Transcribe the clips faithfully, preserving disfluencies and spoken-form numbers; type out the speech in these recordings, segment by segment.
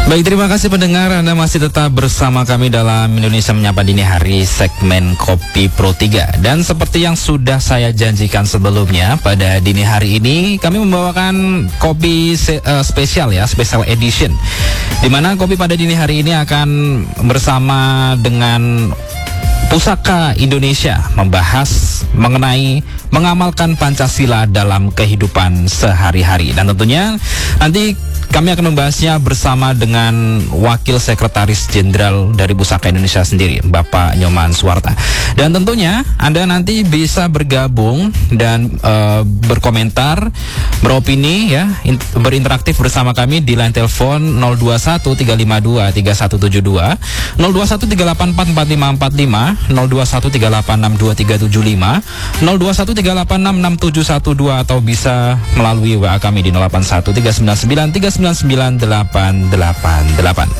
Baik, terima kasih pendengar, Anda masih tetap bersama kami dalam Indonesia Menyapa Dini Hari segmen Kopi Pro tiga. Dan seperti yang sudah saya janjikan sebelumnya, pada dini hari ini kami membawakan kopi se- uh, spesial ya, special edition, dimana kopi pada dini hari ini akan bersama dengan Pusaka Indonesia, membahas mengenai mengamalkan Pancasila dalam kehidupan sehari-hari. Dan tentunya nanti kami akan membahasnya bersama dengan Wakil Sekretaris Jenderal dari Pusaka Indonesia sendiri, Bapak Nyoman Suwarta. Dan tentunya Anda nanti bisa bergabung dan uh, berkomentar, beropini ya, in- berinteraktif bersama kami di line telepon nol dua satu tiga lima dua tiga satu tujuh dua, nol dua satu tiga delapan empat empat lima empat lima, nol dua satu tiga delapan enam dua tiga tujuh lima, nol dua satu tiga delapan enam enam tujuh satu dua, atau bisa melalui W A kami di nol delapan satu tiga sembilan sembilan tiga sembilan sembilan delapan delapan delapan.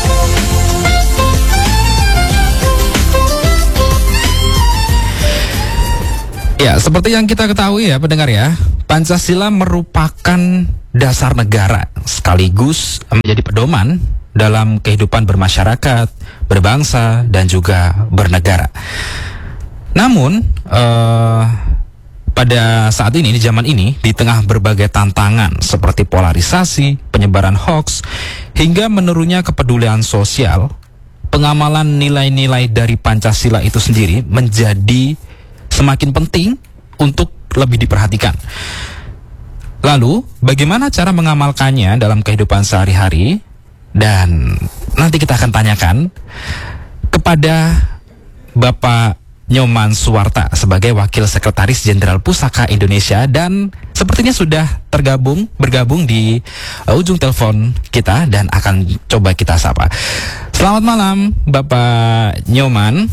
Ya, seperti yang kita ketahui ya pendengar ya, Pancasila merupakan dasar negara sekaligus menjadi pedoman dalam kehidupan bermasyarakat, berbangsa, dan juga bernegara. Namun, eh, pada saat ini, di zaman ini, di tengah berbagai tantangan seperti polarisasi, penyebaran hoaks, hingga menurunnya kepedulian sosial, pengamalan nilai-nilai dari Pancasila itu sendiri menjadi semakin penting untuk lebih diperhatikan. Lalu, bagaimana cara mengamalkannya dalam kehidupan sehari-hari? Dan nanti kita akan tanyakan kepada Bapak Nyoman Suwarta sebagai Wakil Sekretaris Jenderal Pusaka Indonesia, dan sepertinya sudah tergabung bergabung di uh, ujung telepon kita dan akan coba kita sapa. Selamat malam Bapak Nyoman.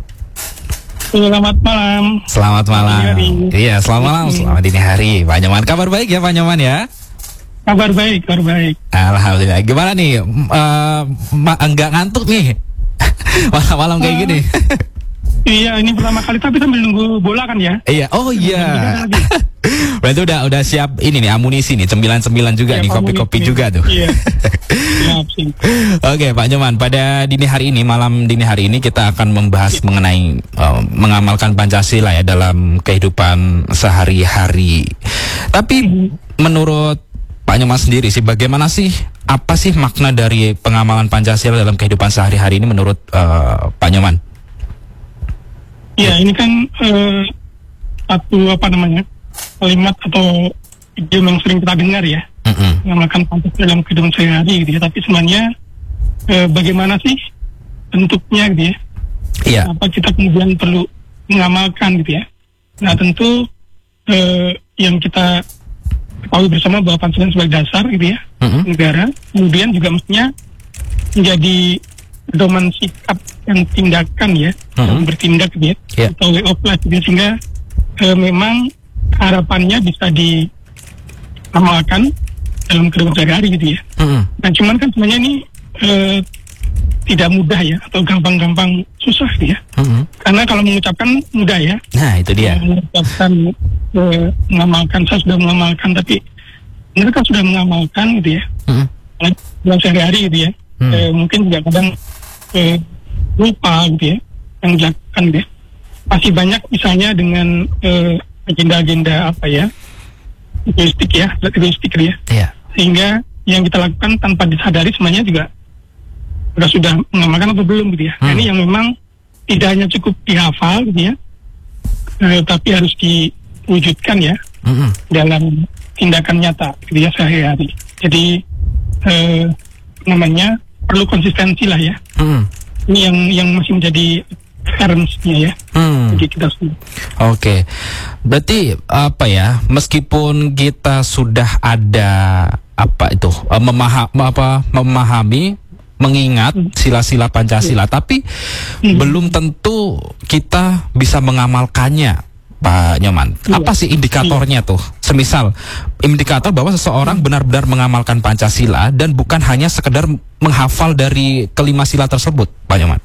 Selamat malam. Selamat malam. Iya, selamat malam. Selamat dini hari Pak Nyoman. Kabar baik ya Pak Nyoman ya? Kabar baik, kabar baik. Alhamdulillah. Gimana nih? Uh, ma- enggak ngantuk nih? Malam-malam kayak uh, gini. Iya, ini pertama kali tapi sambil nunggu bola kan ya? Iya, oh iya. Berarti udah udah siap ini nih amunisi nih, cemilan-cemilan juga ya, nih, kopi-kopi nih juga tuh. Iya. Siap, siap. Oke, Pak Nyoman, pada dini hari ini, malam dini hari ini kita akan membahas ya. mengenai uh, mengamalkan Pancasila ya dalam kehidupan sehari-hari. Tapi hmm. menurut Pak Nyoman sendiri sih, bagaimana sih, apa sih makna dari pengamalan Pancasila dalam kehidupan sehari-hari ini menurut uh, Pak Nyoman? Ya, ini kan uh, satu apa namanya kalimat atau idiom yang sering kita dengar ya, mm-hmm. mengamalkan Pancasila dalam kehidupan sehari-hari gitu ya. Tapi sebenarnya uh, bagaimana sih bentuknya gitu ya? Yeah. Apa kita kemudian perlu mengamalkan gitu ya? Nah, tentu uh, yang kita ketahui bersama bahwa Pancasila sebagai dasar gitu ya, mm-hmm. negara, kemudian juga mestinya menjadi pedoman sikap dan tindakan ya, mm-hmm. bertindak gitu ya, yeah. atau way of life gitu ya, sehingga uh, memang harapannya bisa diamalkan dalam kehidupan sehari-hari gitu ya. Mm-hmm. Nah, cuman kan sebenarnya ini uh, tidak mudah ya, atau gampang-gampang susah gitu ya. Mm-hmm. Karena kalau mengucapkan mudah ya. Nah, itu dia. Mengucapkan, uh, mengamalkan, saya sudah mengamalkan, tapi mereka sudah mengamalkan gitu ya. Mm-hmm. Dalam sehari-hari gitu ya. Mm-hmm. Uh, mungkin juga kadang uh, lupa gitu ya, yang dilakukan gitu ya. Masih banyak misalnya dengan uh, agenda-agenda apa ya, egoistik ya, egoistik gitu ya. Yeah. Sehingga yang kita lakukan tanpa disadari sebenarnya juga sudah sudah mengamalkan atau belum gitu ya. Hmm. Nah, ini yang memang tidak hanya cukup dihafal gitu ya, eh, tapi harus diwujudkan ya, hmm. dalam tindakan nyata gitu ya sehari-hari. Jadi eh, namanya perlu konsistensi lah ya. Hmm. Ini yang yang masih menjadi referensinya ya. Hmm. Jadi kita semua. Oke, berarti apa ya? Meskipun kita sudah ada apa itu memaham apa memahami mengingat sila-sila Pancasila, hmm. tapi hmm. belum tentu kita bisa mengamalkannya, Pak Nyoman. Ya. Apa sih indikatornya ya. tuh? Semisal indikator bahwa seseorang hmm. benar-benar mengamalkan Pancasila dan bukan hanya sekedar menghafal dari kelima sila tersebut, Pak Nyoman.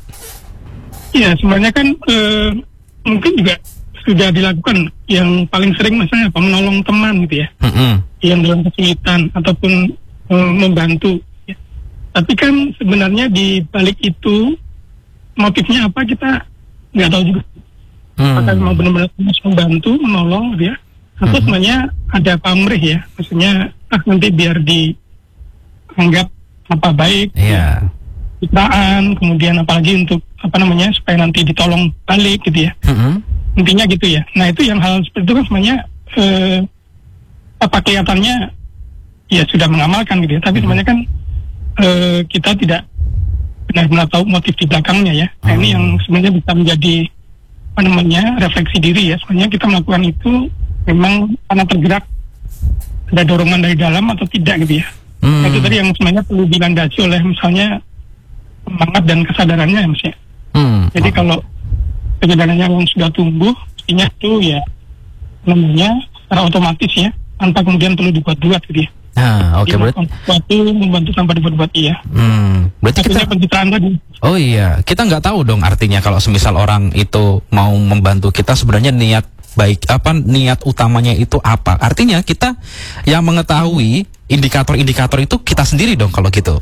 Iya, sebenarnya kan eh, mungkin juga sudah dilakukan. Yang paling sering misalnya apa, menolong teman gitu ya, hmm. yang dalam kesulitan ataupun eh, membantu. Tapi kan sebenarnya di balik itu motifnya apa kita nggak tahu juga. Hmm. Apakah mau benar-benar membantu, menolong gitu ya, atau Hmm. sebenarnya ada pamrih ya, maksudnya ah nanti biar dianggap apa baik, Iya. citraan, kemudian apalagi untuk apa namanya supaya nanti ditolong balik gitu ya. Hmm. Intinya gitu ya. Nah itu yang hal seperti itu kan sebenarnya eh, apa kelihatannya ya sudah mengamalkan gitu ya. Tapi sebenarnya kan eh, kita tidak benar-benar tahu motif di belakangnya ya. Nah ini yang sebenarnya bisa menjadi apa namanya refleksi diri ya. Sebenarnya kita melakukan itu memang karena tergerak ada dorongan dari dalam atau tidak gitu ya. Hmm. Nah, itu tadi yang sebenarnya perlu dilandasi oleh misalnya semangat dan kesadarannya ya Mas ya. Hmm. Jadi kalau kesadarannya yang sudah tumbuh, mestinya itu ya namanya secara otomatis ya, tanpa kemudian perlu dibuat-buat gitu ya. Nah, oke, Jadi berarti melakukan sesuatu membantu tanpa dibuat-buat iya. hmm, berarti kita Artinya pencitraan tadi. Oh iya, kita nggak tahu dong artinya kalau semisal orang itu mau membantu kita sebenarnya niat baik apa niat utamanya itu apa? Artinya kita yang mengetahui indikator-indikator itu kita sendiri dong kalau gitu.